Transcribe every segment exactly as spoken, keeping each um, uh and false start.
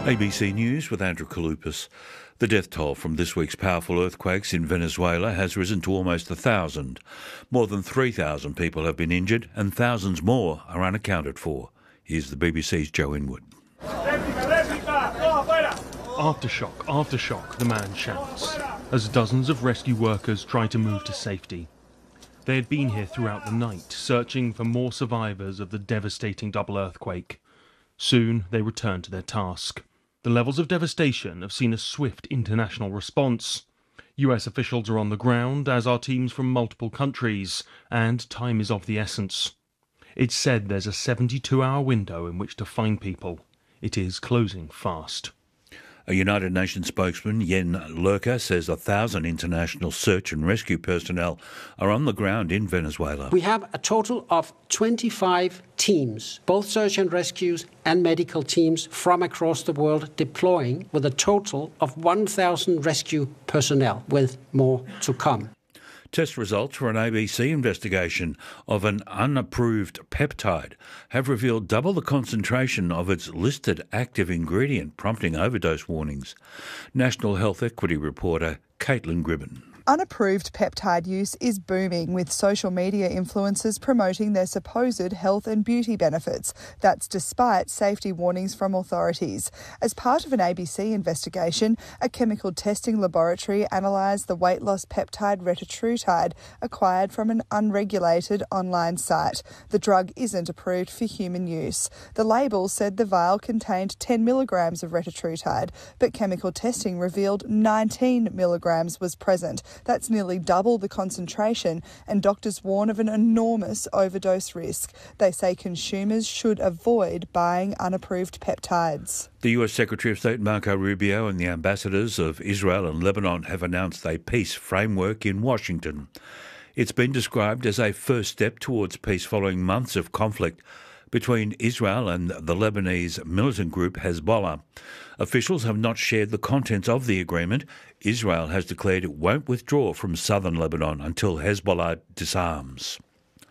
A B C News with Andrew Kalupas. The death toll from this week's powerful earthquakes in Venezuela has risen to almost a thousand. More than three thousand people have been injured and thousands more are unaccounted for. Here's the B B C's Joe Inwood. Aftershock, aftershock, the man shouts, as dozens of rescue workers try to move to safety. They had been here throughout the night, searching for more survivors of the devastating double earthquake. Soon they return to their task. The levels of devastation have seen a swift international response. U S officials are on the ground, as are teams from multiple countries, and time is of the essence. It's said there's a seventy-two hour window in which to find people. It is closing fast. A United Nations spokesman, Jen Lurker, says a thousand international search and rescue personnel are on the ground in Venezuela. We have a total of twenty-five teams, both search and rescues and medical teams from across the world deploying, with a total of one thousand rescue personnel, with more to come. Test results for an A B C investigation of an unapproved peptide have revealed double the concentration of its listed active ingredient, prompting overdose warnings. National Health Equity reporter Caitlin Gribben. Unapproved peptide use is booming, with social media influencers promoting their supposed health and beauty benefits. That's despite safety warnings from authorities. As part of an A B C investigation, a chemical testing laboratory analysed the weight loss peptide retatrutide acquired from an unregulated online site. The drug isn't approved for human use. The label said the vial contained ten milligrams of retatrutide, but chemical testing revealed nineteen milligrams was present. That's nearly double the concentration, and doctors warn of an enormous overdose risk. They say consumers should avoid buying unapproved peptides. The U S Secretary of State Marco Rubio and the ambassadors of Israel and Lebanon have announced a peace framework in Washington. It's been described as a first step towards peace following months of conflict between Israel and the Lebanese militant group Hezbollah. Officials have not shared the contents of the agreement. Israel has declared it won't withdraw from southern Lebanon until Hezbollah disarms.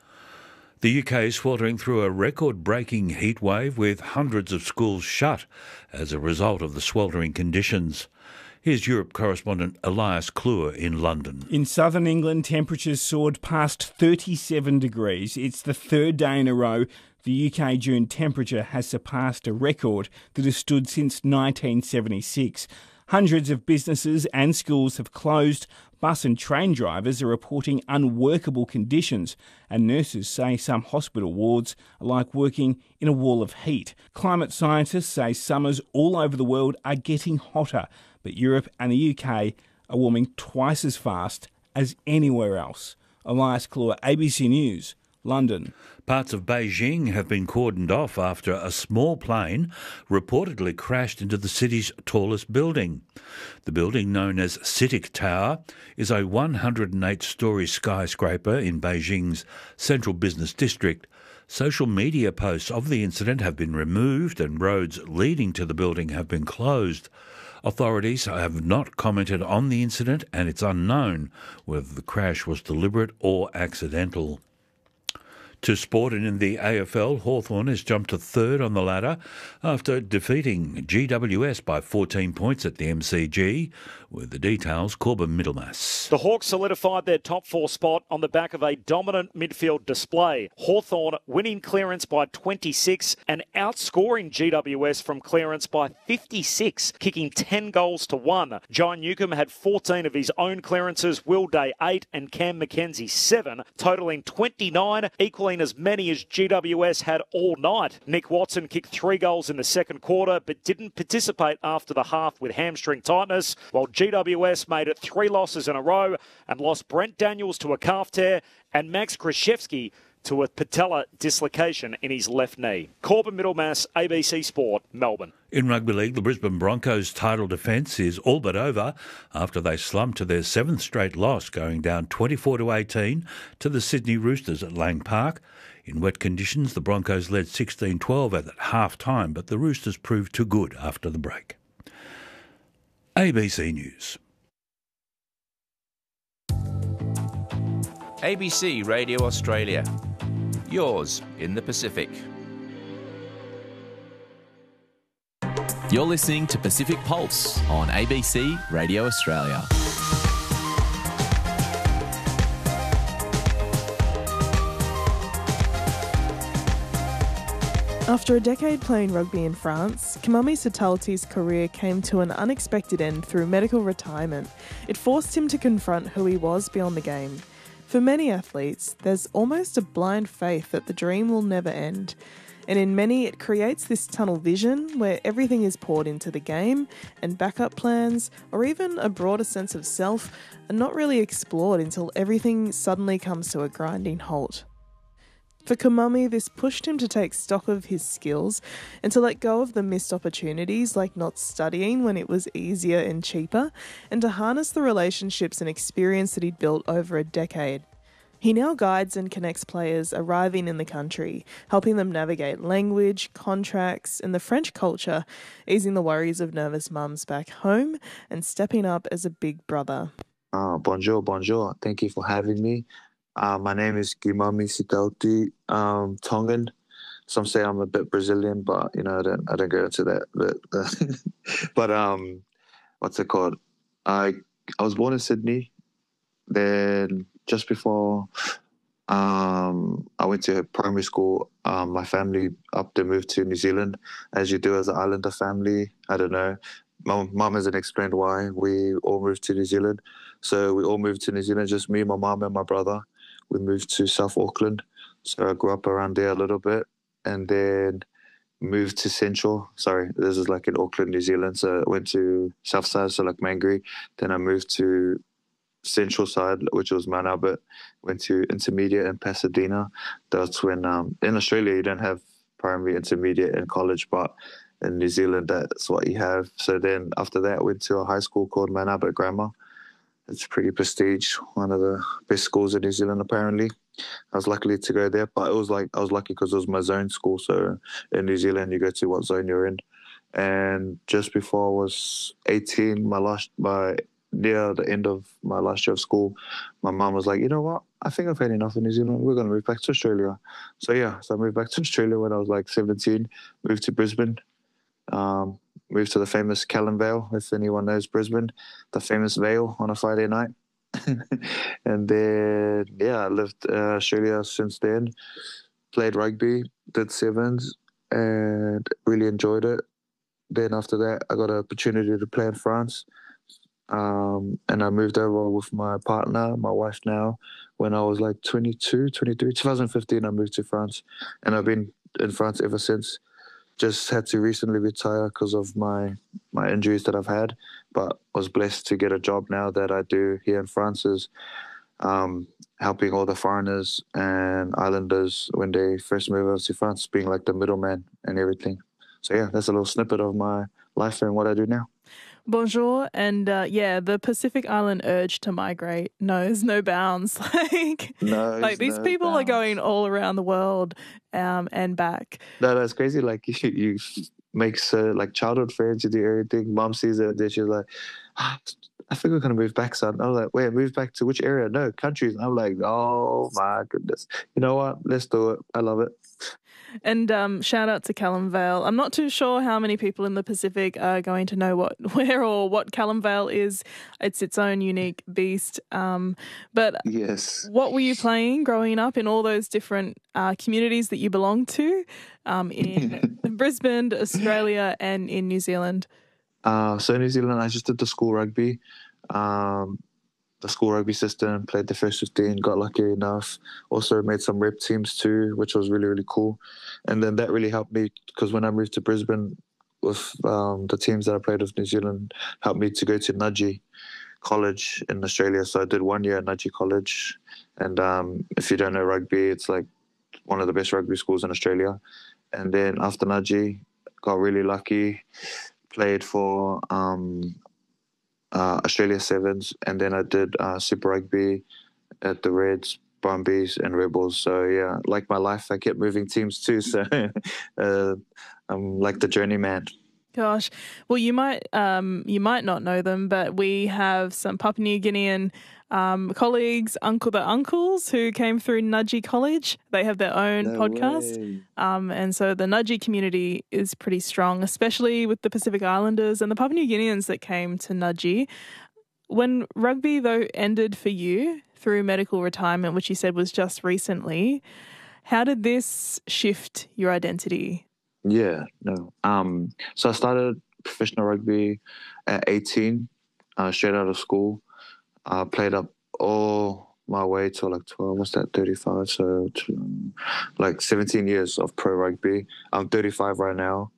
The U K is sweltering through a record-breaking heat wave, with hundreds of schools shut as a result of the sweltering conditions. Here's Europe correspondent Elias Kluwer in London. In southern England, temperatures soared past thirty-seven degrees. It's the third day in a row the U K June temperature has surpassed a record that has stood since nineteen seventy-six. Hundreds of businesses and schools have closed. Bus and train drivers are reporting unworkable conditions, and nurses say some hospital wards are like working in a wall of heat. Climate scientists say summers all over the world are getting hotter, but Europe and the U K are warming twice as fast as anywhere else. Elias Kluwer, A B C News, London. Parts of Beijing have been cordoned off after a small plane reportedly crashed into the city's tallest building. The building, known as CITIC Tower, is a one hundred eight storey skyscraper in Beijing's central business district. Social media posts of the incident have been removed and roads leading to the building have been closed. Authorities have not commented on the incident, and it's unknown whether the crash was deliberate or accidental. To sport, and in the A F L, Hawthorn has jumped to third on the ladder after defeating G W S by fourteen points at the M C G. With the details, Corbin Middlemass. The Hawks solidified their top four spot on the back of a dominant midfield display. Hawthorn winning clearance by twenty-six and outscoring G W S from clearance by fifty-six, kicking ten goals to one. John Newcomb had fourteen of his own clearances, Will Day eight and Cam McKenzie seven, totalling twenty-nine, equaling as many as G W S had all night. Nick Watson kicked three goals in the second quarter but didn't participate after the half with hamstring tightness, while G W S made it three losses in a row and lost Brent Daniels to a calf tear and Max Krzyzewski to a patella dislocation in his left knee. Corbin Middlemass, A B C Sport, Melbourne. In rugby league, the Brisbane Broncos' title defence is all but over after they slumped to their seventh straight loss, going down twenty-four to eighteen to the Sydney Roosters at Lang Park. In wet conditions, the Broncos led sixteen twelve at half-time, but the Roosters proved too good after the break. A B C News. A B C Radio Australia. Yours in the Pacific. You're listening to Pacific Pulse on A B C Radio Australia. After a decade playing rugby in France, Kimami Sitalti's career came to an unexpected end through medical retirement. It forced him to confront who he was beyond the game. For many athletes, there's almost a blind faith that the dream will never end. And in many, it creates this tunnel vision where everything is poured into the game and backup plans, or even a broader sense of self, are not really explored until everything suddenly comes to a grinding halt. For Kimami, this pushed him to take stock of his skills and to let go of the missed opportunities like not studying when it was easier and cheaper, and to harness the relationships and experience that he'd built over a decade. He now guides and connects players arriving in the country, helping them navigate language, contracts, and the French culture, easing the worries of nervous mums back home and stepping up as a big brother. Uh, bonjour, bonjour. Thank you for having me. Uh, my name is Kimami Sitalti, um, Tongan. Some say I'm a bit Brazilian, but you know I don't I don't go into that. But uh, but um, what's it called? I I was born in Sydney. Then just before um, I went to primary school, um, my family up there moved to New Zealand, as you do as an islander family. I don't know. My mum hasn't explained why we all moved to New Zealand. So we all moved to New Zealand, just me, my mum, and my brother. We moved to South Auckland, so I grew up around there a little bit, and then moved to Central. Sorry, this is like in Auckland, New Zealand. So I went to South Side, so like Mangere. Then I moved to Central Side, which was Mount Albert. Went to intermediate in Pasadena. That's when um, in Australia you don't have primary, intermediate, and college, but in New Zealand that's what you have. So then after that, I went to a high school called Mount Albert Grammar. It's pretty prestige, one of the best schools in New Zealand, apparently. I was lucky to go there, but it was like I was lucky because it was my zone school. So in New Zealand, you go to what zone you're in. And just before I was eighteen, my last, my near the end of my last year of school, my mum was like, you know what? I think I've had enough in New Zealand. We're going to move back to Australia. So yeah, so I moved back to Australia when I was like seventeen. Moved to Brisbane. Um, moved to the famous Callan Vale, if anyone knows Brisbane, the famous Vale on a Friday night. And then, yeah, I lived uh, Australia since then, played rugby, did sevens, and really enjoyed it. Then after that, I got an opportunity to play in France. Um, and I moved over with my partner, my wife now, when I was like twenty-two, twenty-three. twenty fifteen, I moved to France, and I've been in France ever since. Just had to recently retire because of my, my injuries that I've had, but was blessed to get a job now that I do here in France, is um, helping all the foreigners and islanders when they first move over to France, being like the middleman and everything. So yeah, that's a little snippet of my life and what I do now. Bonjour, and uh, yeah, the Pacific Island urge to migrate knows no bounds. like, no, like these no people bounds. are going all around the world um, and back. No, that's crazy. Like you, you make uh, like childhood friends, you do everything. Mom sees it, then she's like, ah, I think we're gonna move back, son. I was like, wait, move back to which area? No, countries. And I'm like, oh my goodness. You know what? Let's do it. I love it. And um, shout out to Callan Vale. I'm not too sure how many people in the Pacific are going to know what, where or what Callan Vale is. It's its own unique beast. Um, but yes, what were you playing growing up in all those different uh, communities that you belong to um, in Brisbane, Australia, and in New Zealand? Uh, so in New Zealand, I just did the school rugby. Um, the school rugby system, played the first fifteen, got lucky enough. Also made some rep teams too, which was really, really cool. And then that really helped me because when I moved to Brisbane with um, the teams that I played with New Zealand, helped me to go to Nudgee College in Australia. So I did one year at Nudgee College. And um, if you don't know rugby, it's like one of the best rugby schools in Australia. And then after Nudgee, got really lucky, played for um, Uh, Australia Sevens, and then I did uh, Super Rugby at the Reds, Brumbies, and Rebels. So yeah, like my life, I kept moving teams too. So uh, I'm like the journeyman. Gosh, well, you might um, you might not know them, but we have some Papua New Guinean um, colleagues, Uncle the Uncles, who came through Nudgee College. They have their own No podcast, um, and so the Nudgee community is pretty strong, especially with the Pacific Islanders and the Papua New Guineans that came to Nudgee. When rugby, though, ended for you through medical retirement, which you said was just recently, how did this shift your identity? Yeah, no. Um, so I started professional rugby at eighteen, uh, straight out of school. I uh, played up all my way to like twelve, what's that, thirty-five? So to, like seventeen years of pro rugby. I'm thirty-five right now.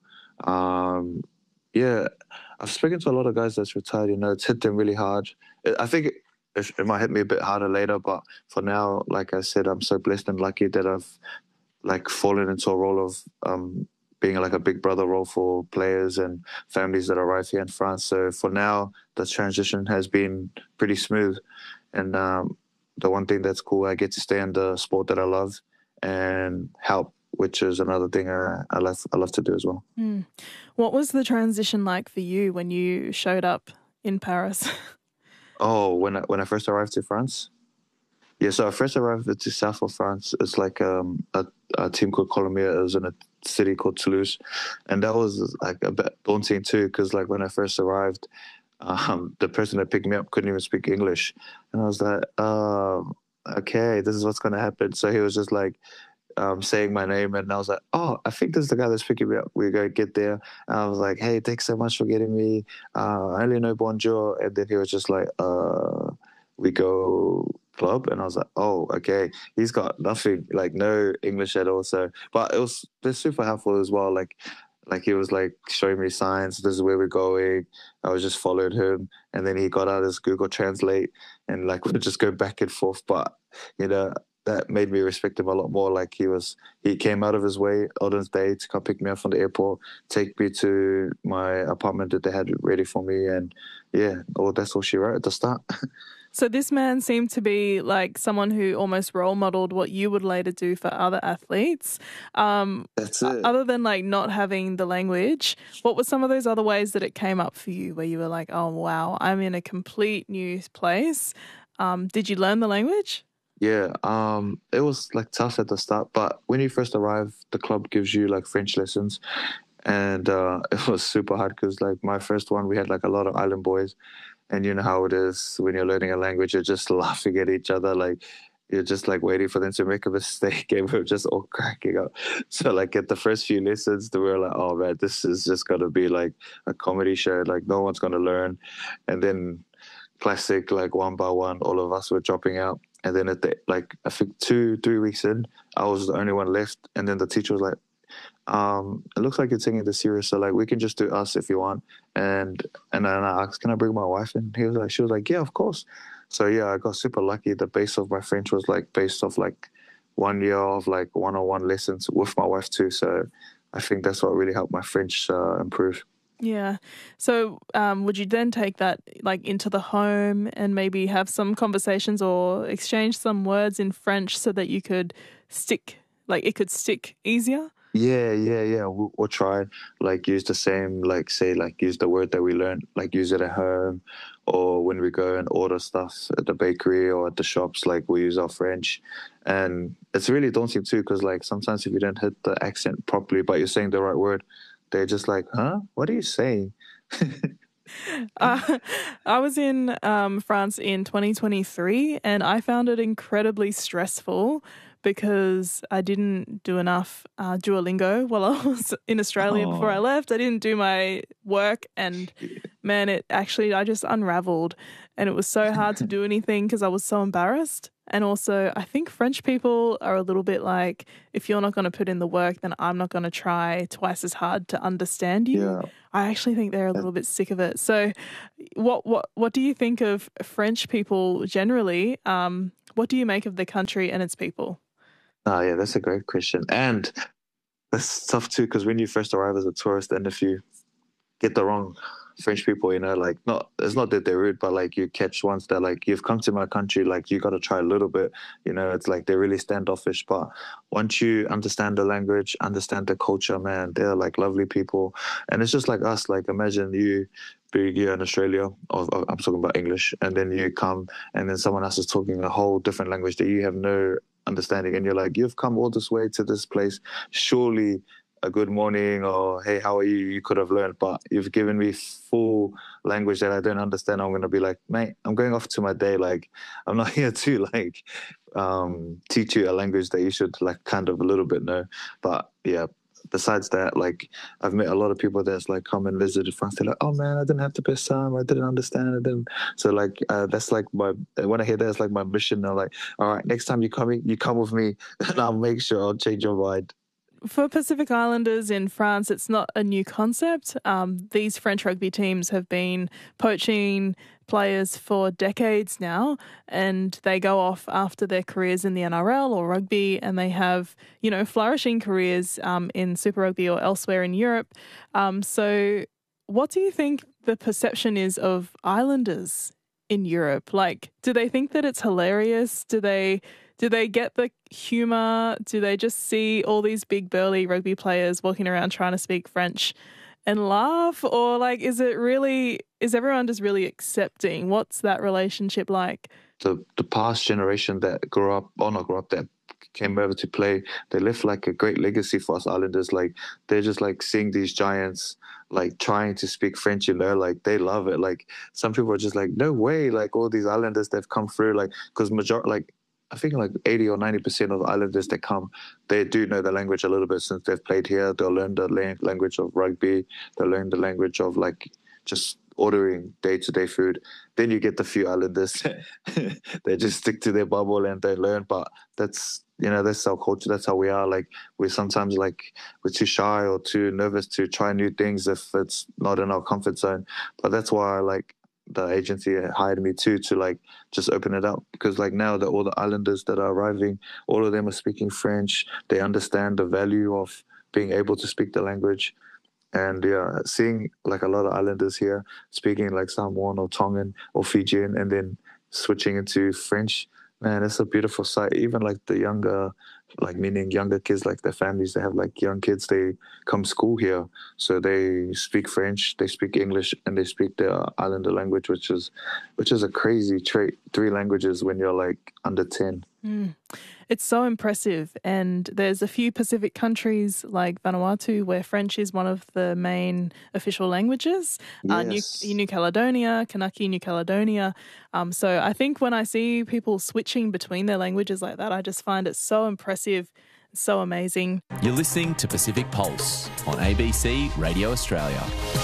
Um, yeah, I've spoken to a lot of guys that's retired, you know, it's hit them really hard. I think it, it might hit me a bit harder later, but for now, like I said, I'm so blessed and lucky that I've like fallen into a role of um, being like a big brother role for players and families that arrive here in France. So for now, the transition has been pretty smooth. And um, the one thing that's cool, I get to stay in the sport that I love and help, which is another thing I, I, love, I love to do as well. Mm. What was the transition like for you when you showed up in Paris? Oh, when I, when I first arrived to France? Yeah, so I first arrived to south of France. It's like um, a, a team called Colomiers. It was in a city called Toulouse. And that was like a bit daunting too, because like when I first arrived, um, the person that picked me up couldn't even speak English. And I was like, um, okay, this is what's going to happen. So he was just like um, saying my name. And I was like, oh, I think this is the guy that's picking me up. We're going to get there. And I was like, hey, thanks so much for getting me. Uh, I only know bonjour. And then he was just like, uh, we go club. And I was like, oh, okay. He's got nothing, like no English at all. So, but it was they're super helpful as well. Like, like he was like showing me signs. This is where we're going. I was just followed him, and then he got out his Google Translate, and like we'd just go back and forth. But you know, that made me respect him a lot more. Like he was, he came out of his way, Odin's Day, to come pick me up from the airport, take me to my apartment that they had ready for me, and yeah, oh, that's all she wrote at the start. So this man seemed to be like someone who almost role modeled what you would later do for other athletes. Um, That's it. Other than like not having the language, what were some of those other ways that it came up for you where you were like, oh, wow, I'm in a complete new place. Um, did you learn the language? Yeah, um, it was like tough at the start, but when you first arrive, the club gives you like French lessons. And uh, it was super hard because like my first one, we had like a lot of island boys. And you know how it is when you're learning a language, you're just laughing at each other. Like, you're just like waiting for them to make a mistake, and we're just all cracking up. So like at the first few lessons, we were like, oh man, this is just going to be like a comedy show. Like no one's going to learn. And then classic, like one by one, all of us were dropping out. And then at the, like, I think two, three weeks in, I was the only one left. And then the teacher was like, Um, it looks like you're taking this serious, so like we can just do us if you want. And and then I asked, can I bring my wife in? He was like, she was like, yeah, of course. So yeah, I got super lucky. The base of my French was like based off like one year of like one-on-one lessons with my wife too. So I think that's what really helped my French uh, improve. Yeah. So um, would you then take that like into the home and maybe have some conversations or exchange some words in French so that you could stick, like it could stick easier? Yeah, yeah, yeah. We'll, we'll try like use the same, like say like use the word that we learned, like use it at home, or when we go and order stuff at the bakery or at the shops, like we use our French. And it's really daunting too, because like sometimes if you don't hit the accent properly, but you're saying the right word, they're just like, huh? What are you saying? uh, I was in um, France in twenty twenty-three, and I found it incredibly stressful because I didn't do enough uh, Duolingo while I was in Australia oh. before I left. I didn't do my work, and man, it actually, I just unraveled, and it was so hard to do anything because I was so embarrassed. And also, I think French people are a little bit like, if you're not going to put in the work, then I'm not going to try twice as hard to understand you. Yeah. I actually think they're a little bit sick of it. So what what what do you think of French people generally? Um, what do you make of the country and its people? Oh, yeah, that's a great question. And that's tough too, because when you first arrive as a tourist, and if you get the wrong French people, you know, like not it's not that they're rude, but like you catch ones that like you've come to my country, like you got to try a little bit, you know. It's like they're really standoffish, but once you understand the language, understand the culture, man, they're like lovely people, and it's just like us. Like imagine you being here in Australia, or, or I'm talking about English, and then you come, and then someone else is talking a whole different language that you have no understanding, and you're like, you've come all this way to this place, surely a good morning or hey, how are you, you could have learned, but you've given me full language that I don't understand. I'm going to be like, mate, I'm going off to my day. Like, I'm not here to like um, teach you a language that you should like kind of a little bit know. But yeah, besides that, like I've met a lot of people that's like come and visited France. They're like, oh man, I didn't have the best time. I didn't understand it. And so like uh, that's like my, when I hear that, it's like my mission. I'm like, all right, next time you come, you come with me and I'll make sure I'll change your mind. For Pacific Islanders in France, it's not a new concept. Um, these French rugby teams have been poaching players for decades now, and they go off after their careers in the N R L or rugby, and they have, you know, flourishing careers um, in Super Rugby or elsewhere in Europe. Um, so what do you think the perception is of Islanders in Europe? Like, do they think that it's hilarious? Do they... Do they get the humour? Do they just see all these big burly rugby players walking around trying to speak French and laugh? Or like, is it really, is everyone just really accepting? What's that relationship like? The the past generation that grew up, or not grew up, that came over to play, they left like a great legacy for us Islanders. Like they're just like seeing these giants like trying to speak French, you know, like they love it. Like some people are just like, no way, like all these Islanders they've come through, like because major like I think like eighty or ninety percent of the Islanders that come, they do know the language a little bit since they've played here. They'll learn the language of rugby. They'll learn the language of like just ordering day-to-day food. Then you get the few Islanders they just stick to their bubble and they learn. But that's, you know, that's our culture. That's how we are. Like we're sometimes like we're too shy or too nervous to try new things if it's not in our comfort zone. But that's why I like the agency hired me too, to like just open it up, because like now that all the Islanders that are arriving, all of them are speaking French. They understand the value of being able to speak the language. And yeah, seeing like a lot of Islanders here speaking like Samoan or Tongan or Fijian and then switching into French, man, it's a beautiful sight. Even like the younger, like meaning younger kids, like their families, they have like young kids, they come school here. So they speak French, they speak English, and they speak their Islander language, which is which is a crazy trait, three languages when you're like under ten. Mm. It's so impressive. And there's a few Pacific countries like Vanuatu where French is one of the main official languages. Yes. Uh, New, New Caledonia, Kanaki, New Caledonia. Um, so I think when I see people switching between their languages like that, I just find it so impressive, so amazing. You're listening to Pacific Pulse on A B C Radio Australia.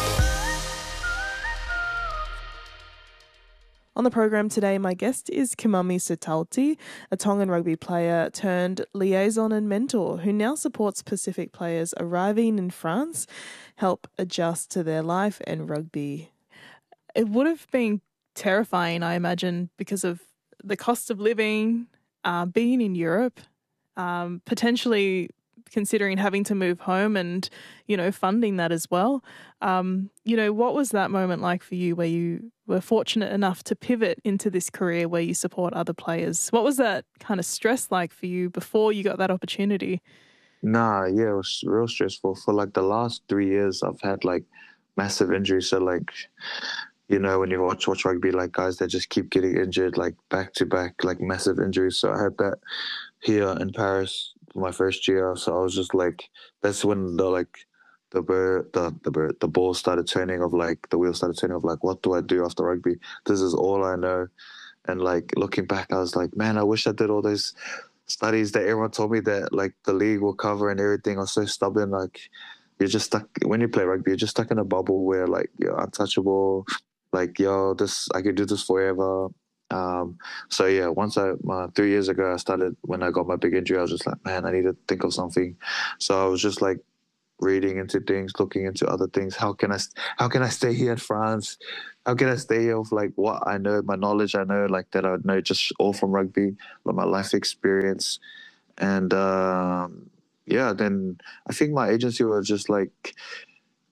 On the program today, my guest is Kimami Sitaute, a Tongan rugby player turned liaison and mentor who now supports Pacific players arriving in France, help adjust to their life and rugby. It would have been terrifying, I imagine, because of the cost of living, uh, being in Europe, um, potentially considering having to move home and, you know, funding that as well. Um, you know, what was that moment like for you where you were fortunate enough to pivot into this career where you support other players? What was that kind of stress like for you before you got that opportunity? Nah, yeah, it was real stressful. For like the last three years, I've had like massive injuries. So like, you know, when you watch watch rugby, like guys that just keep getting injured, like back to back, like massive injuries. So I had that here in Paris for my first year. So I was just like, that's when the like the bird, the the bird, the ball started turning of like the wheel started turning of like, what do I do after rugby? This is all I know. And like looking back, I was like, man, I wish I did all those studies that everyone told me that like the league will cover and everything. I was so stubborn. Like you're just stuck when you play rugby. You're just stuck in a bubble where like you're untouchable. Like yo, this I could do this forever. Um, so yeah, once I uh, three years ago I started when I got my big injury, I was just like, man, I need to think of something. So I was just like reading into things, looking into other things. How can I how can I stay here in France? How can I stay here with like what I know, my knowledge I know, like that I know just all from rugby, like my life experience. And um, yeah, then I think my agency was just like,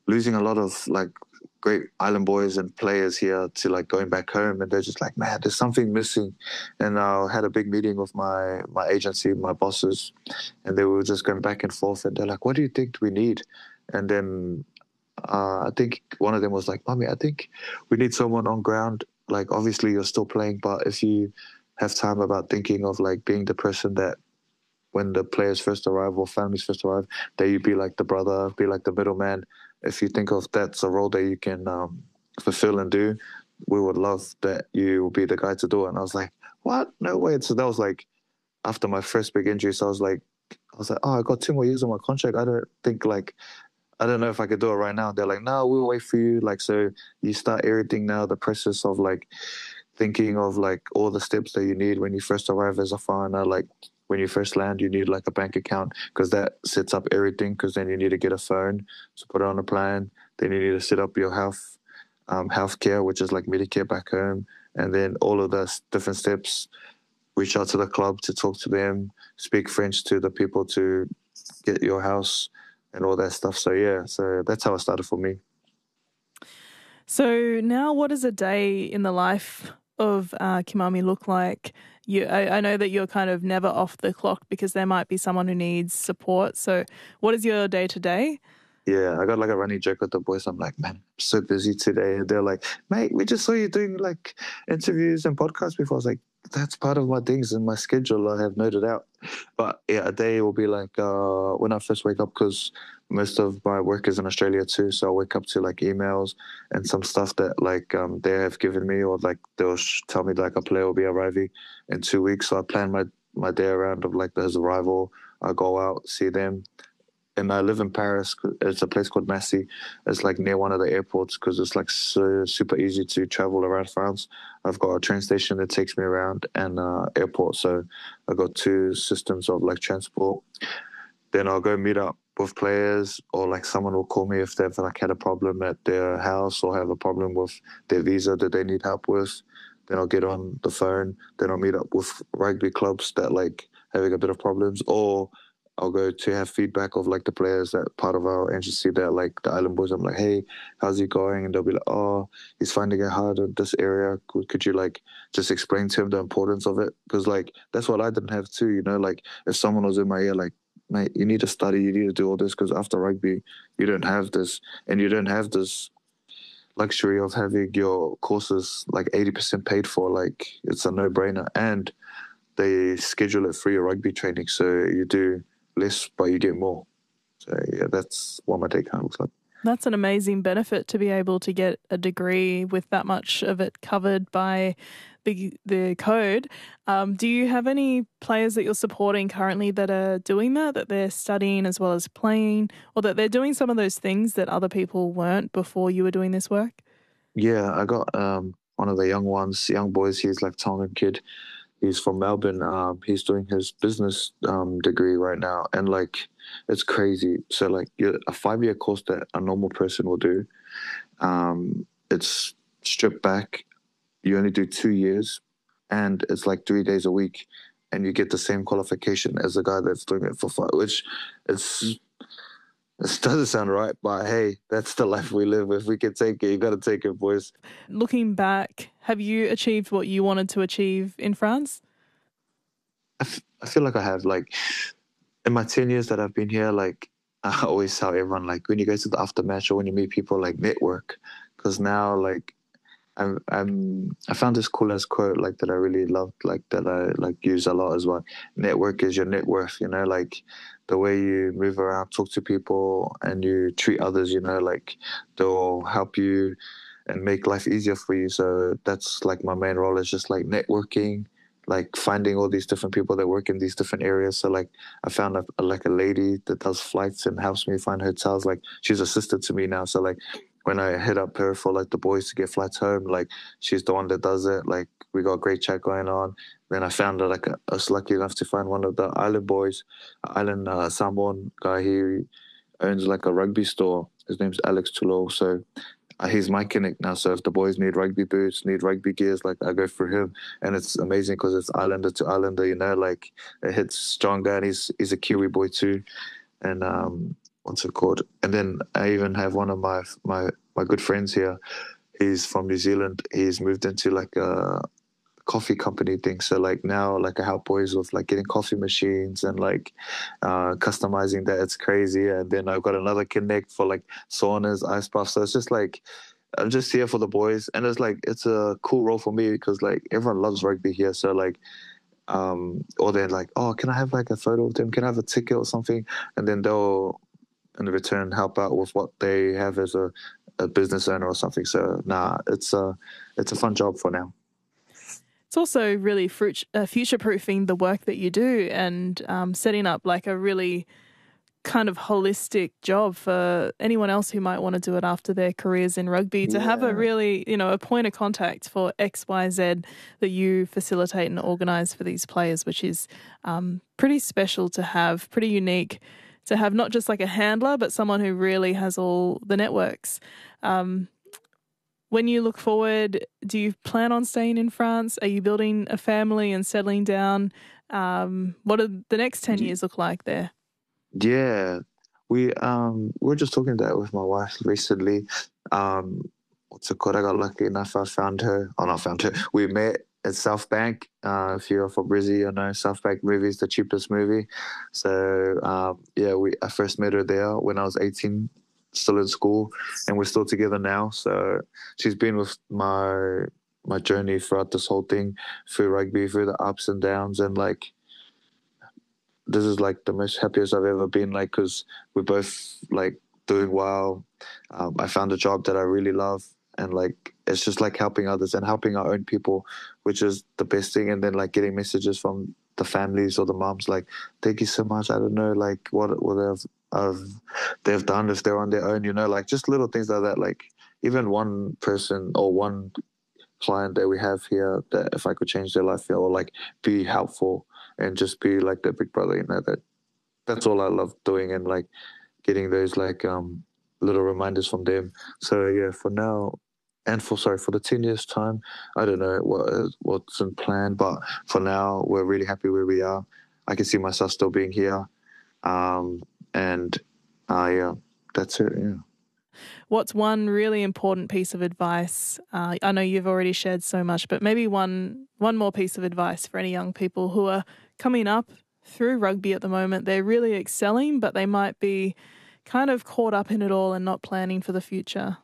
losing a lot of like great island boys and players here to like going back home, and they're just like, man, there's something missing. And I had a big meeting with my my agency, my bosses, and they were just going back and forth, and they're like, what do you think we need? And then uh, I think one of them was like, Mommy, I think we need someone on ground. Like, obviously you're still playing, but if you have time about thinking of like being the person that when the players first arrive or families first arrive, that you be like the brother, be like the middleman. If you think of that's a role that you can um, fulfill and do, we would love that you will be the guy to do it. And I was like, what? No way. So that was like after my first big injury. So I was like, I was like, oh, I got two more years on my contract. I don't think like, I don't know if I could do it right now. They're like, no, we'll wait for you. Like, so you start everything now, the process of like thinking of like all the steps that you need when you first arrive as a foreigner. Like when you first land, you need like a bank account because that sets up everything, because then you need to get a phone to put it on a plan. Then you need to set up your health, um, healthcare, which is like Medicare back home. And then all of those different steps, reach out to the club to talk to them, speak French to the people to get your house and all that stuff. So yeah, so that's how it started for me. So now what does a day in the life of uh, Kimami look like? You, I, I know that you're kind of never off the clock because there might be someone who needs support. So what is your day-to-day? Yeah, I got like a running joke with the boys. I'm like, man, I'm so busy today. And they're like, mate, we just saw you doing like interviews and podcasts before. I was like, that's part of my things in my schedule I have noted out. But yeah, a day will be like uh, when I first wake up, because most of my work is in Australia too. So I wake up to like emails and some stuff that like um, they have given me, or like they'll sh- tell me like a player will be arriving in two weeks. So I plan my, my day around of like his arrival. I go out, see them. And I live in Paris. It's a place called Massy. It's like near one of the airports because it's like so, super easy to travel around France. I've got a train station that takes me around and uh, airport. So I've got two systems of like transport. Then I'll go meet up with players, or like someone will call me if they've like had a problem at their house or have a problem with their visa that they need help with. Then I'll get on the phone. Then I'll meet up with rugby clubs that like having a bit of problems, or I'll go to have feedback of like the players that part of our agency that like the Island Boys. I'm like, hey, how's he going? And they'll be like, oh, he's finding it hard in this area. Could, could you like just explain to him the importance of it? Because like that's what I didn't have too, you know, like if someone was in my ear, like, mate, you need to study, you need to do all this, because after rugby, you don't have this, and you don't have this luxury of having your courses like eighty percent paid for. Like it's a no-brainer, and they schedule it for your rugby training, so you do less but you get more. So yeah, that's what my take home looks like. That's an amazing benefit to be able to get a degree with that much of it covered by the the code. Um, do you have any players that you're supporting currently that are doing that, that they're studying as well as playing, or that they're doing some of those things that other people weren't before you were doing this work? Yeah, I got um, one of the young ones, young boys. He's like Tongan kid. He's from Melbourne. Um, he's doing his business um, degree right now, and like it's crazy. So like a five-year course that a normal person will do, um, it's stripped back. You only do two years, and it's like three days a week, and you get the same qualification as the guy that's doing it for five. Which it's it doesn't sound right, but hey, that's the life we live. If we can take it, you got to take it, boys. Looking back, have you achieved what you wanted to achieve in France? I, f- I feel like I have. Like in my ten years that I've been here, like I always tell everyone, like when you go to the aftermatch or when you meet people, like network, because now like I'm, I'm I found this cool ass quote like that I really loved, like that I like use a lot as well. Network is your net worth, you know, like the way you move around, talk to people, and you treat others, you know, like they'll help you and make life easier for you. So that's like my main role is just like networking, like finding all these different people that work in these different areas. So like I found a, like a lady that does flights and helps me find hotels. Like she's assistant to me now. So like when I hit up her for like the boys to get flights home, like she's the one that does it. Like we got a great chat going on. Then I found that like I was lucky enough to find one of the island boys, island uh, Samoan guy. He owns like a rugby store. His name's Alex Tulo. So uh, he's my connect now. So if the boys need rugby boots, need rugby gears, like I go for him. And it's amazing because it's islander to islander, you know, like it hits stronger, and he's, he's a Kiwi boy too. And um, what's it called? And then I even have one of my my my good friends here. He's from New Zealand. He's moved into like a coffee company thing. So like now, like I help boys with like getting coffee machines and like uh, customizing that. It's crazy. And then I've got another connect for like saunas, ice baths. So it's just like I'm just here for the boys, and it's like it's a cool role for me because like everyone loves rugby here. So like, um, or they're like, oh, can I have like a photo of them? Can I have a ticket or something? And then they'll in return help out with what they have as a, a business owner or something. So nah, it's a it's a fun job for now. It's also really fruit, uh, future-proofing the work that you do and um, setting up like a really kind of holistic job for anyone else who might want to do it after their careers in rugby, to yeah. have a really, you know, a point of contact for X, Y, Z that you facilitate and organise for these players, which is um, pretty special to have, pretty unique to have, not just like a handler, but someone who really has all the networks. Um, When you look forward, do you plan on staying in France? Are you building a family and settling down? Um, what do the next ten years look like there? Yeah, we um we were just talking that with my wife recently. Um, what's it called? I got lucky enough. I found her. Oh, not found her. We met at South Bank. Uh, if you're from Brizzy, you know South Bank movie is the cheapest movie. So um, yeah, we I first met her there when I was eighteen. Still in school, and we're still together now. So she's been with my my journey throughout this whole thing, through rugby, through the ups and downs, and like this is like the most happiest I've ever been. Like, because we're both like doing well. Um, I found a job that I really love, and like it's just like helping others and helping our own people, which is the best thing. And then like getting messages from the families or the moms like, thank you so much. I don't know like what what they've, I've, they've done if they're on their own, you know, like just little things like that. Like even one person or one client that we have here, that if I could change their life or like be helpful and just be like their big brother, you know, that that's all I love doing, and like getting those like um little reminders from them. So yeah, for now, and for sorry for the ten years time, I don't know what what's in plan, but for now we're really happy where we are. I can see myself still being here, um, and uh, yeah, that's it. Yeah. What's one really important piece of advice? Uh, I know you've already shared so much, but maybe one one more piece of advice for any young people who are coming up through rugby at the moment. They're really excelling, but they might be kind of caught up in it all and not planning for the future.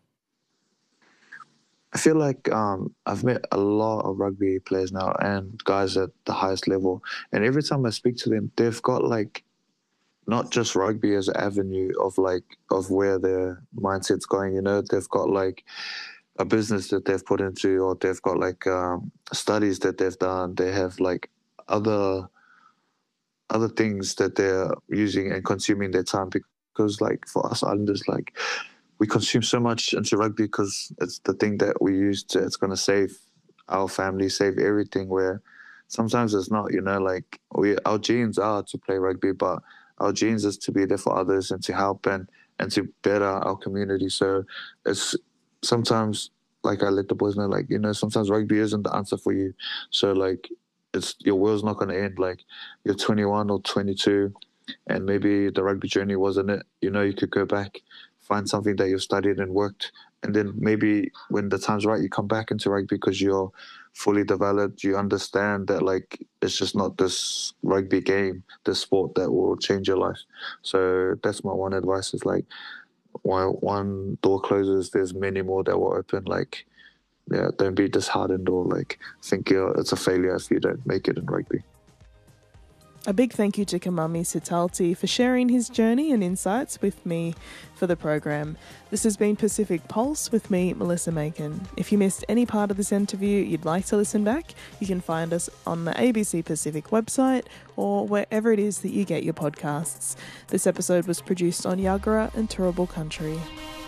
I feel like um, I've met a lot of rugby players now and guys at the highest level. And every time I speak to them, they've got like not just rugby as an avenue of like of where their mindset's going, you know. They've got like a business that they've put into, or they've got like um, studies that they've done. They have like other other things that they're using and consuming their time, because like for us Islanders, like we consume so much into rugby because it's the thing that we use to, it's going to save our family, save everything, where sometimes it's not, you know, like we, our genes are to play rugby, but our genes is to be there for others and to help and, and to better our community. So it's sometimes, like I let the boys know, like, you know, sometimes rugby isn't the answer for you. So like it's, your world's not going to end. Like you're twenty-one or twenty-two and maybe the rugby journey wasn't it. You know, you could go back, find something that you've studied and worked, and then maybe when the time's right, you come back into rugby because you're fully developed. You understand that like it's just not this rugby game, this sport that will change your life. So that's my one advice is like, while one door closes, there's many more that will open. Like, yeah, don't be disheartened or like think you're, it's a failure if you don't make it in rugby. A big thank you to Kimami Sittalti for sharing his journey and insights with me for the program. This has been Pacific Pulse with me, Melissa Macon. If you missed any part of this interview, you'd like to listen back, you can find us on the A B C Pacific website or wherever it is that you get your podcasts. This episode was produced on Yagara and Turrbal Country.